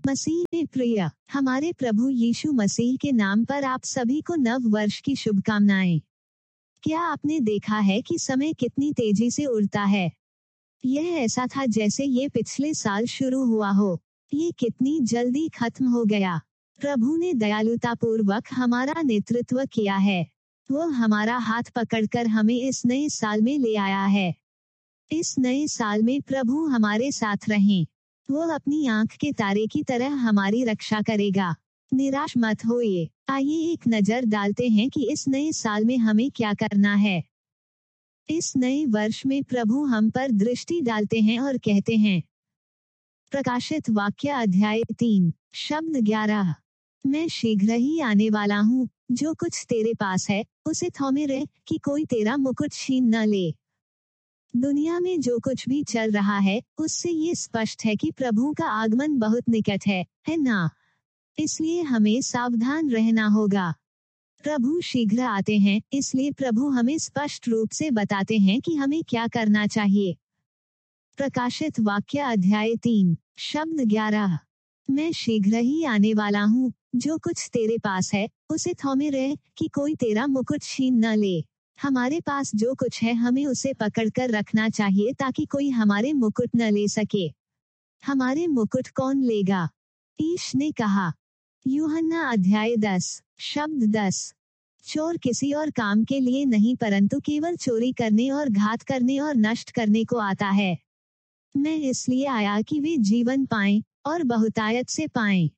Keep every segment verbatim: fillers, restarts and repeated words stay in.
मसीह में प्रिय, हमारे प्रभु यीशु मसीह के नाम पर आप सभी को नव वर्ष की शुभकामनाएं। क्या आपने देखा है कि समय कितनी तेजी से उड़ता है? यह ऐसा था जैसे ये पिछले साल शुरू हुआ हो। ये कितनी जल्दी खत्म हो गया। प्रभु ने दयालुतापूर्वक हमारा नेतृत्व किया है। वो हमारा हाथ पकड़कर हमें इस नए साल में ले आया है। इस नए साल में प्रभु हमारे साथ रहें। वो अपनी आंख के तारे की तरह हमारी रक्षा करेगा। निराश मत होइए। आइए एक नजर डालते हैं कि इस नए साल में हमें क्या करना है। इस नए वर्ष में प्रभु हम पर दृष्टि डालते हैं और कहते हैं। प्रकाशित वाक्य अध्याय तीन शब्द ग्यारह। मैं शीघ्र ही आने वाला हूँ। जो कुछ तेरे पास है उसे थामे रह कि कोई तेरा मुकुट छीन न ले। दुनिया में जो कुछ भी चल रहा है उससे ये स्पष्ट है कि प्रभु का आगमन बहुत निकट है, है ना? इसलिए हमें सावधान रहना होगा। प्रभु शीघ्र आते हैं, इसलिए प्रभु हमें स्पष्ट रूप से बताते हैं कि हमें क्या करना चाहिए। प्रकाशित वाक्य अध्याय तीन शब्द ग्यारह। मैं शीघ्र ही आने वाला हूँ। जो कुछ तेरे पास है उसे थामे रह कि कोई तेरा मुकुट छीन न ले। हमारे पास जो कुछ है हमें उसे पकड़कर रखना चाहिए ताकि कोई हमारे मुकुट न ले सके। हमारे मुकुट कौन लेगा? ईश ने कहा। यूहन्ना अध्याय दस शब्द दस। चोर किसी और काम के लिए नहीं परंतु केवल चोरी करने और घात करने और नष्ट करने को आता है। मैं इसलिए आया कि वे जीवन पाएं और बहुतायत से पाएं।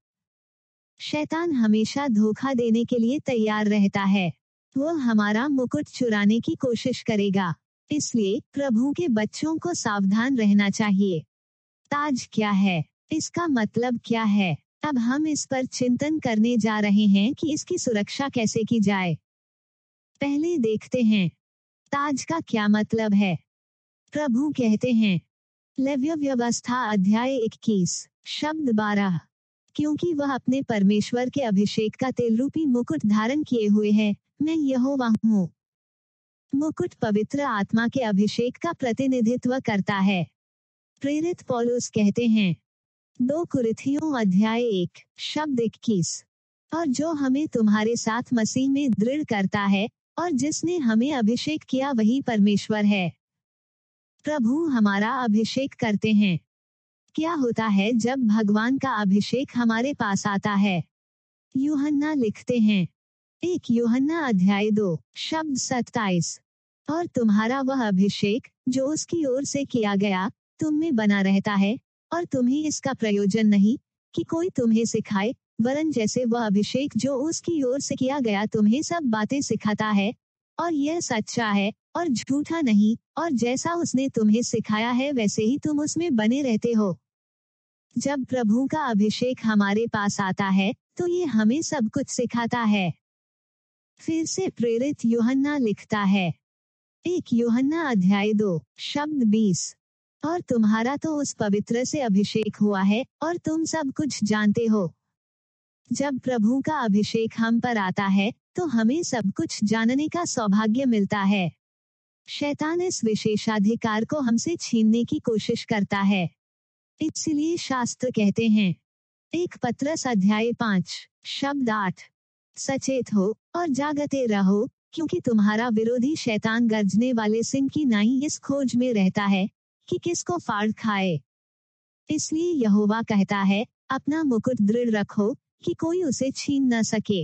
शैतान हमेशा धोखा देने के लिए तैयार रहता है। वो हमारा मुकुट चुराने की कोशिश करेगा। इसलिए प्रभु के बच्चों को सावधान रहना चाहिए। ताज क्या है? इसका मतलब क्या है? अब हम इस पर चिंतन करने जा रहे हैं कि इसकी सुरक्षा कैसे की जाए। पहले देखते हैं ताज का क्या मतलब है। प्रभु कहते हैं लेव्य व्यवस्था अध्याय इक्कीस शब्द बारह। क्योंकि वह अपने परमेश्वर के अभिषेक का तेलरूपी मुकुट धारण किए हुए है, मैं यहोवा हूँ। मुकुट पवित्र आत्मा के अभिषेक का प्रतिनिधित्व करता है। प्रेरित पौलुस कहते हैं दो कुरिन्थियों अध्याय एक शब्द इक्कीस। और जो हमें तुम्हारे साथ मसीह में दृढ़ करता है और जिसने हमें अभिषेक किया वही परमेश्वर है। प्रभु हमारा अभिषेक करते हैं। क्या होता है जब भगवान का अभिषेक हमारे पास आता है? यूहन्ना लिखते हैं एक यूहन्ना अध्याय दो शब्द सत्ताईस। और तुम्हारा वह अभिषेक जो उसकी ओर से किया गया तुम में बना रहता है और तुम्हें इसका प्रयोजन नहीं कि कोई तुम्हें सिखाए, वरन जैसे वह अभिषेक जो उसकी ओर से किया गया तुम्हें सब बातें सिखाता है और यह सच्चा है और झूठा नहीं, और जैसा उसने तुम्हें सिखाया है वैसे ही तुम उसमें बने रहते हो। जब प्रभु का अभिषेक हमारे पास आता है तो ये हमें सब कुछ सिखाता है। फिर से प्रेरित यूहन्ना लिखता है एक यूहन्ना अध्याय दो शब्द बीस। और तुम्हारा तो उस पवित्र से अभिषेक हुआ है और तुम सब कुछ जानते हो। जब प्रभु का अभिषेक हम पर आता है तो हमें सब कुछ जानने का सौभाग्य मिलता है। शैतान इस विशेषाधिकार को हमसे छीनने की कोशिश करता है। इसलिए शास्त्र कहते हैं एक पत्रस अध्याय पाँच शब्द आठ। सचेत हो और जागते रहो, क्योंकि तुम्हारा विरोधी शैतान गर्जने वाले सिंह की नाई इस खोज में रहता है कि किसको फाड़ खाए। इसलिए यहोवा कहता है अपना मुकुट दृढ़ रखो कि कोई उसे छीन न सके।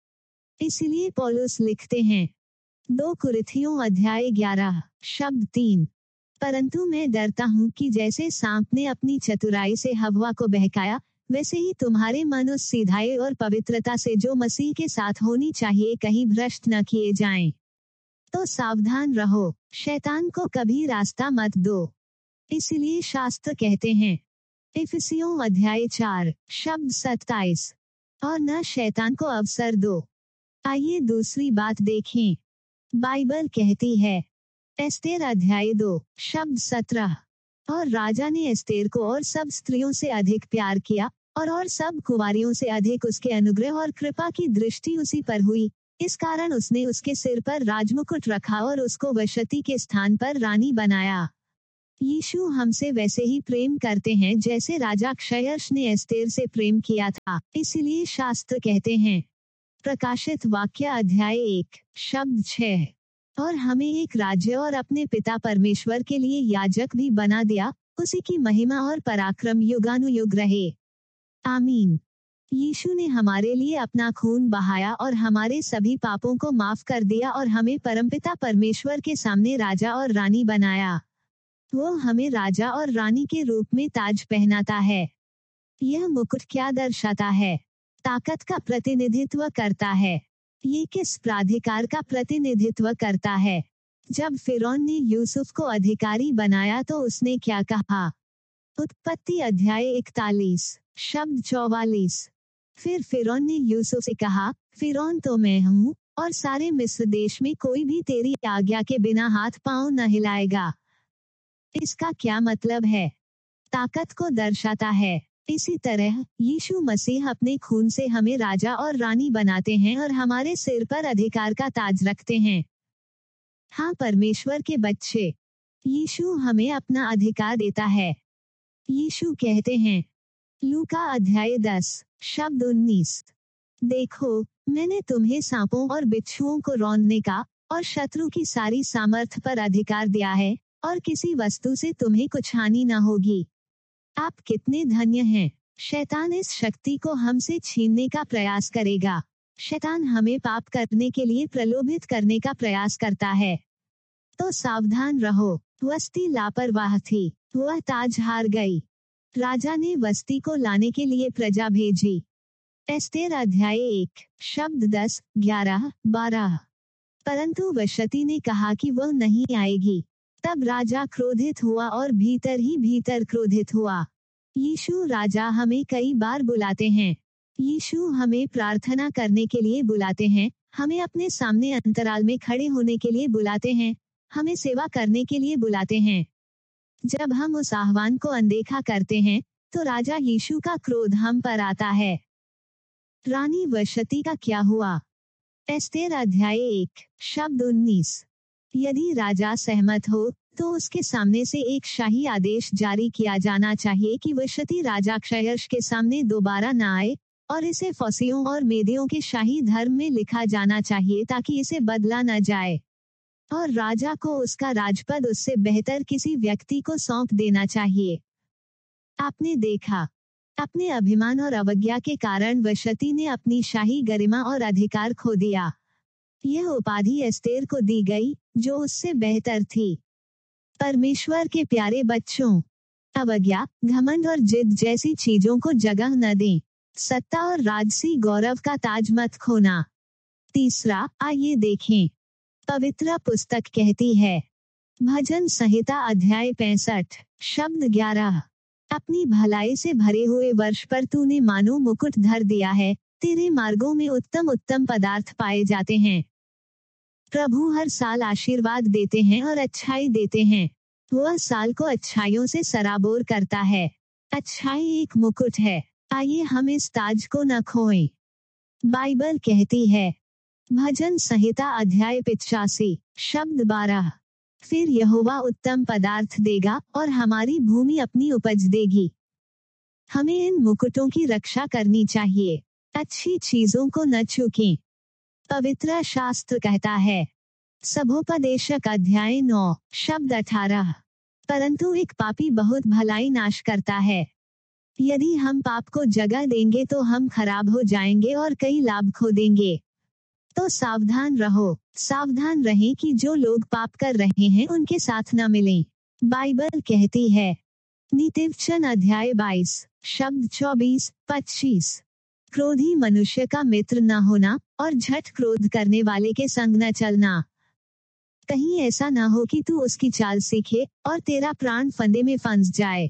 इसलिए पौलुस लिखते हैं दो कुरिन्थियों अध्याय ग्यारह शब्द तीन। परंतु मैं डरता हूँ कि जैसे सांप ने अपनी चतुराई से हव्वा को बहकाया, वैसे ही तुम्हारे मन उस सीधाई और पवित्रता से जो मसीह के साथ होनी चाहिए कहीं भ्रष्ट न किए जाएं। तो सावधान रहो, शैतान को कभी रास्ता मत दो। इसलिए शास्त्र कहते हैं इफिसियों अध्याय चार शब्द सत्ताईस। और न शैतान को अवसर दो। आइए दूसरी बात देखें। बाइबल कहती है एस्तेर अध्याय दो शब्द सत्रह। और राजा ने एस्तेर को और सब स्त्रियों से अधिक प्यार किया और और सब कुंवारियों से अधिक उसके अनुग्रह और कृपा की दृष्टि उसी पर हुई। इस कारण उसने उसके सिर पर राजमुकुट रखा और उसको वशती के स्थान पर रानी बनाया। यीशु हमसे वैसे ही प्रेम करते हैं जैसे राजा क्षयर्ष ने एस्तेर से प्रेम किया था, इसलिए शास्त्र कहते हैं। प्रकाशित वाक्य अध्याय एक शब्द छह। और हमें एक राज्य और अपने पिता परमेश्वर के लिए याजक भी बना दिया, उसी की महिमा और पराक्रम युगानुयुग रहे। आमीन। यीशु ने हमारे लिए अपना खून बहाया और हमारे सभी पापों को माफ कर दिया और हमें परमपिता परमेश्वर के सामने राजा और रानी बनाया। वो हमें राजा और रानी के रूप में ताज पहनाता है। यह मुकुट क्या दर्शाता है? ताकत का प्रतिनिधित्व करता है। ये किस प्राधिकार का प्रतिनिधित्व करता है? जब फिरौन ने यूसुफ को अधिकारी बनाया तो उसने क्या कहा? उत्पत्ति अध्याय इकतालीस शब्द चौवालीस। फिर फिरौन ने यूसुफ से कहा, फिरौन तो मैं हूँ, और सारे मिस्र देश में कोई भी तेरी आज्ञा के बिना हाथ पांव न हिलाएगा। इसका क्या मतलब है? ताकत को दर्शाता है। इसी तरह यीशु मसीह अपने खून से हमें राजा और रानी बनाते हैं और हमारे सिर पर अधिकार का ताज रखते हैं। हाँ, परमेश्वर के बच्चे, यीशु हमें अपना अधिकार देता है। यीशु कहते हैं, लूका अध्याय दस शब्द उन्नीस, देखो, मैंने तुम्हें सांपों और बिच्छुओं को रौंदने का और शत्रु की सारी सामर्थ पर अधिकार दिया है, और किसी वस्तु से तुम्हें कुछ हानि न होगी। आप कितने धन्य हैं। शैतान इस शक्ति को हमसे छीनने का प्रयास करेगा। शैतान हमें पाप करने के लिए प्रलोभित करने का प्रयास करता है। तो सावधान रहो। वस्ती लापरवाह थी, वह ताज हार गई। राजा ने वस्ती को लाने के लिए प्रजा भेजी। एस्तेर अध्याय एक शब्द दस ग्यारह बारह। परंतु वशती ने कहा कि वह नहीं आएगी। तब राजा क्रोधित हुआ और भीतर ही भीतर क्रोधित हुआ। यीशु राजा हमें कई बार बुलाते हैं। यीशु हमें प्रार्थना करने के लिए बुलाते हैं, हमें अपने सामने अंतराल में खड़े होने के लिए बुलाते हैं, हमें सेवा करने के लिए बुलाते हैं। जब हम उस आह्वान को अनदेखा करते हैं, तो राजा यीशु का क्रोध हम पर आता है। रानी वशती का क्या हुआ? एस्तेर अध्याय एक शब्द उन्नीस। यदि राजा सहमत हो तो उसके सामने से एक शाही आदेश जारी किया जाना चाहिए कि वशती राजा क्षयर्ष के सामने दोबारा न आए, और इसे फौसियों और मेदियों के शाही धर्म में लिखा जाना चाहिए ताकि इसे बदला न जाए, और राजा को उसका राजपद उससे बेहतर किसी व्यक्ति को सौंप देना चाहिए। आपने देखा, अपने अभिमान और अवज्ञा के कारण वशती ने अपनी शाही गरिमा और अधिकार खो दिया। यह उपाधि एस्तेर को दी गई, जो उससे बेहतर थी। परमेश्वर के प्यारे बच्चों, अवज्ञा, घमंड और जिद जैसी चीजों को जगह न दें। सत्ता और राजसी गौरव का ताज मत खोना। तीसरा, आइए देखें। पवित्र पुस्तक कहती है, भजन संहिता अध्याय पैंसठ शब्द ग्यारह, अपनी भलाई से भरे हुए वर्ष पर तूने मानो मुकुट धर दिया है, तेरे मार्गों में उत्तम उत्तम पदार्थ पाए जाते हैं। प्रभु हर साल आशीर्वाद देते हैं और अच्छाई देते हैं। वह साल को अच्छाइयों से सराबोर करता है। अच्छाई एक मुकुट है, आइए हम इस ताज को न खोएं। बाइबल कहती है, भजन संहिता अध्याय पिचासी शब्द बारह, फिर यहोवा उत्तम पदार्थ देगा और हमारी भूमि अपनी उपज देगी। हमें इन मुकुटों की रक्षा करनी चाहिए। अच्छी चीजों को न चूकें। पवित्र शास्त्र कहता है, सभोपदेशक अध्याय नौ शब्द अठारह, परंतु एक पापी बहुत भलाई नाश करता है। यदि हम पाप को जगह देंगे तो हम खराब हो जाएंगे और कई लाभ खो देंगे। तो सावधान रहो, सावधान रहें कि जो लोग पाप कर रहे हैं उनके साथ न मिलें। बाइबल कहती है, नीतिवचन अध्याय बाईस शब्द चौबीस पच्चीस, क्रोधी मनुष्य का मित्र न होना और झट क्रोध करने वाले के संग न चलना। कहीं ऐसा न हो कि तू उसकी चाल सीखे और तेरा प्राण फंदे में फंस जाए।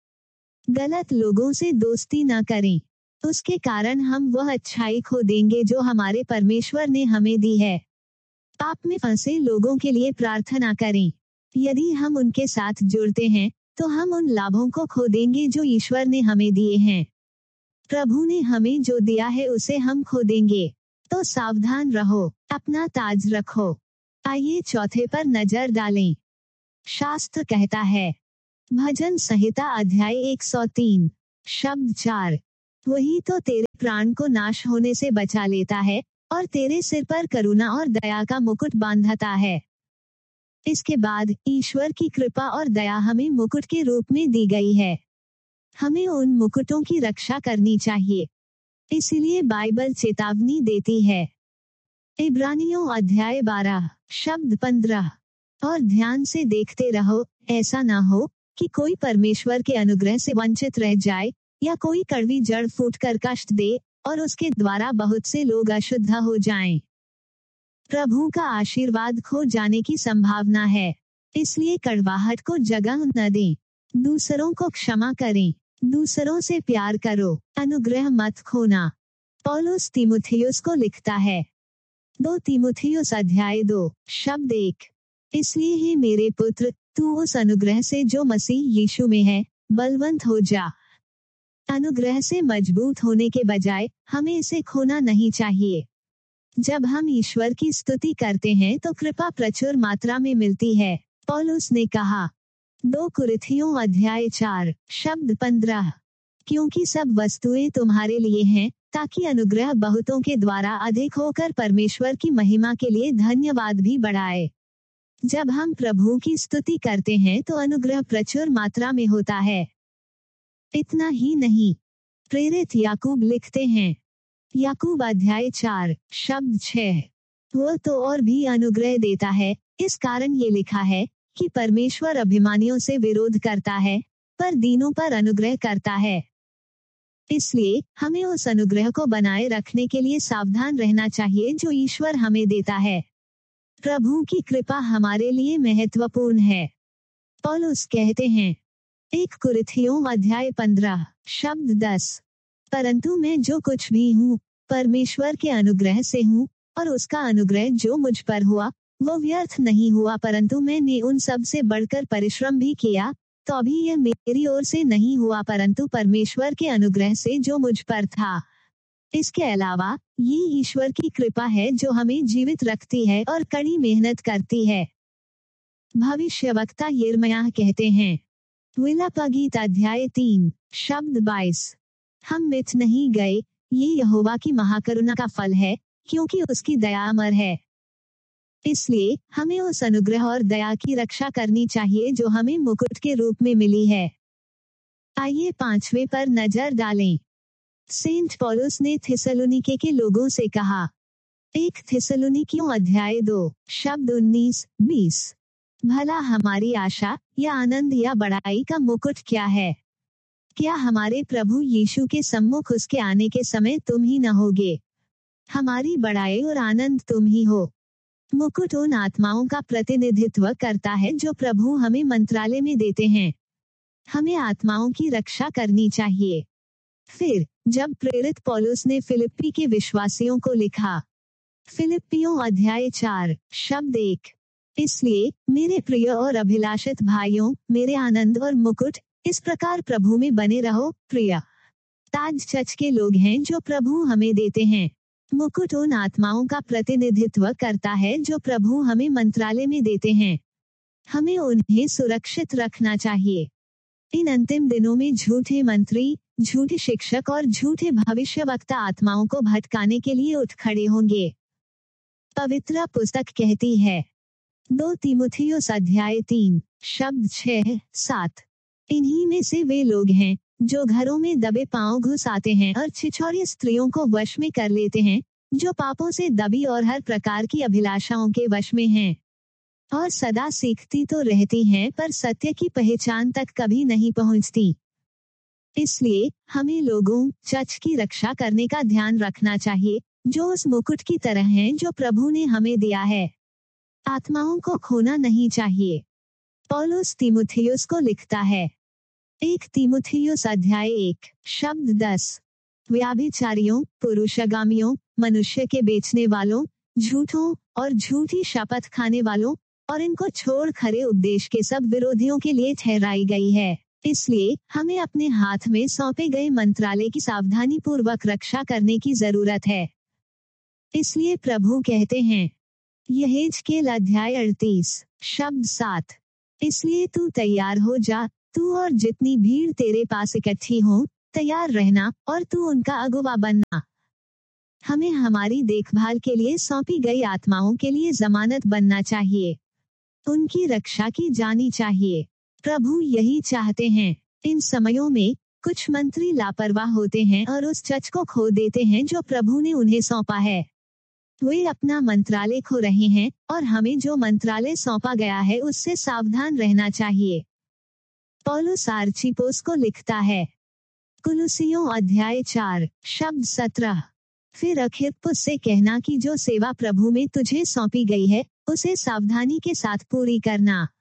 गलत लोगों से दोस्ती न करें, उसके कारण हम वह अच्छाई खो देंगे जो हमारे परमेश्वर ने हमें दी है। पाप में फंसे लोगों के लिए प्रार्थना करें। यदि हम उनके साथ जुड़ते हैं तो हम उन लाभों को खो देंगे जो ईश्वर ने हमें दिए हैं। प्रभु ने हमें जो दिया है उसे हम खो देंगे। तो सावधान रहो, अपना ताज रखो। आइए चौथे पर नजर डालें। शास्त्र कहता है, भजन संहिता अध्याय एक सौ तीन शब्द चार। वही तो तेरे प्राण को नाश होने से बचा लेता है और तेरे सिर पर करुणा और दया का मुकुट बांधता है। इसके बाद ईश्वर की कृपा और दया हमें मुकुट के रूप में दी गई है। हमें उन मुकुटों की रक्षा करनी चाहिए। इसीलिए बाइबल चेतावनी देती है। इब्रानियों अध्याय बारह शब्द पंद्रह। और ध्यान से देखते रहो, ऐसा ना हो कि कोई परमेश्वर के अनुग्रह से वंचित रह जाए या कोई कड़वी जड़ फूटकर कष्ट दे और उसके द्वारा बहुत से लोग अशुद्ध हो जाएं। प्रभु का आशीर्वाद खो जाने की संभावना है, इसलिए कड़वाहट को जगह न दें। दूसरों को क्षमा करें, दूसरों से प्यार करो, अनुग्रह मत खोना। पौलुस तीमुथियुस को लिखता है। दो तीमुथियुस अध्याय दो शब्द एक। इसलिए हे मेरे पुत्र, तू उस अनुग्रह से जो मसीह यीशु में है बलवंत हो जा। अनुग्रह से मजबूत होने के बजाय हमें इसे खोना नहीं चाहिए। जब हम ईश्वर की स्तुति करते हैं तो कृपा प्रचुर मात्रा में मिलती है। पौलुस ने कहा, दो कुरिन्थियों अध्याय चार शब्द पंद्रह, क्योंकि सब वस्तुएं तुम्हारे लिए हैं, ताकि अनुग्रह बहुतों के द्वारा अधिक होकर परमेश्वर की महिमा के लिए धन्यवाद भी बढ़ाए। जब हम प्रभु की स्तुति करते हैं तो अनुग्रह प्रचुर मात्रा में होता है। इतना ही नहीं, प्रेरित याकूब लिखते हैं, याकूब अध्याय चार शब्द छह, वो तो और भी अनुग्रह देता है। इस कारण ये लिखा है कि परमेश्वर अभिमानियों से विरोध करता है पर दीनों पर अनुग्रह करता है। इसलिए हमें उस अनुग्रह को बनाए रखने के लिए सावधान रहना चाहिए जो ईश्वर हमें देता है। प्रभु की कृपा हमारे लिए महत्वपूर्ण है। पौलुस कहते हैं, एक कुरिन्थियों अध्याय पंद्रह शब्द दस, परंतु मैं जो कुछ भी हूँ परमेश्वर के अनुग्रह से हूँ, और उसका अनुग्रह जो मुझ पर हुआ वो व्यर्थ नहीं हुआ, परंतु मैंने उन सब से बढ़कर परिश्रम भी किया, तो अभी यह मेरी ओर से नहीं हुआ परंतु परमेश्वर के अनुग्रह से जो मुझ पर था। इसके अलावा ये ईश्वर की कृपा है जो हमें जीवित रखती है और कड़ी मेहनत करती है। भविष्यवक्ता यिर्मयाह कहते हैं, विलापगीत अध्याय तीन शब्द बाईस, हम मिट नहीं गए, ये यहोवा की महाकरुणा का फल है, क्योंकि उसकी दया अमर है। इसलिए हमें उस अनुग्रह और दया की रक्षा करनी चाहिए जो हमें मुकुट के रूप में मिली है। आइए पांचवे पर नजर डालें। सेंट पौलुस ने थिस्सलुनीके के लोगों से कहा, एक थिस्सलुनीकियों अध्याय दो शब्द उन्नीस बीस, भला हमारी आशा या आनंद या बड़ाई का मुकुट क्या है? क्या हमारे प्रभु यीशु के सम्मुख उसके आने के समय तुम ही न होगे? हमारी बड़ाई और आनंद तुम ही हो। मुकुट उन आत्माओं का प्रतिनिधित्व करता है जो प्रभु हमें मंत्रालय में देते हैं। हमें आत्माओं की रक्षा करनी चाहिए। फिर जब प्रेरित पौलुस ने फिलिप्पी के विश्वासियों को लिखा, फिलिप्पियों अध्याय चार शब्द एक, इसलिए मेरे प्रिय और अभिलाषित भाइयों, मेरे आनंद और मुकुट, इस प्रकार प्रभु में बने रहो। प्रिय ताज चच के लोग हैं जो प्रभु हमें देते हैं। मुकुट उन आत्माओं का प्रतिनिधित्व करता है जो प्रभु हमें मंत्रालय में देते हैं। हमें उन्हें सुरक्षित रखना चाहिए। इन अंतिम दिनों में झूठे मंत्री, झूठे शिक्षक और झूठे भविष्यवक्ता आत्माओं को भटकाने के लिए उठ खड़े होंगे। पवित्र पुस्तक कहती है, दो तीमुथियुस अध्याय तीन शब्द छह सात, इन्हीं में से वे लोग हैं जो घरों में दबे पांव घुस आते हैं और छिछोरी स्त्रियों को वश में कर लेते हैं, जो पापों से दबी और हर प्रकार की अभिलाषाओं के वश में हैं, और सदा सीखती तो रहती हैं पर सत्य की पहचान तक कभी नहीं पहुंचती। इसलिए हमें लोगों चच की रक्षा करने का ध्यान रखना चाहिए जो उस मुकुट की तरह हैं जो प्रभु ने हमें दिया है। आत्माओं को खोना नहीं चाहिए। पौलुस तीमुथियुस को लिखता है, एक तीमुथियुस अध्याय एक शब्द दस, व्याभिचारियों, पुरुषगामियों, मनुष्य के बेचने वालों, झूठों और झूठी शपथ खाने वालों और इनको छोड़ खरे उपदेश के सब विरोधियों के लिए ठहराई गई है। इसलिए हमें अपने हाथ में सौंपे गए मंत्रालय की सावधानी पूर्वक रक्षा करने की जरूरत है। इसलिए प्रभु कहते हैं, यहेजकेल अध्याय अड़तीस शब्द सात, इसलिए तू तैयार हो जा, तू और जितनी भीड़ तेरे पास इकट्ठी हो, तैयार रहना और तू उनका अगुवा बनना। हमें हमारी देखभाल के लिए सौंपी गई आत्माओं के लिए जमानत बनना चाहिए, उनकी रक्षा की जानी चाहिए। प्रभु यही चाहते हैं। इन समयों में कुछ मंत्री लापरवाह होते हैं और उस चच को खो देते हैं जो प्रभु ने उन्हें सौंपा है। वे अपना मंत्रालय खो रहे हैं और हमें जो मंत्रालय सौंपा गया है उससे सावधान रहना चाहिए। पौलुस आर्चिपोस को लिखता है, कुलुसियों अध्याय चार शब्द सत्रह। फिर अखिप्पुस से कहना कि जो सेवा प्रभु में तुझे सौंपी गई है उसे सावधानी के साथ पूरी करना।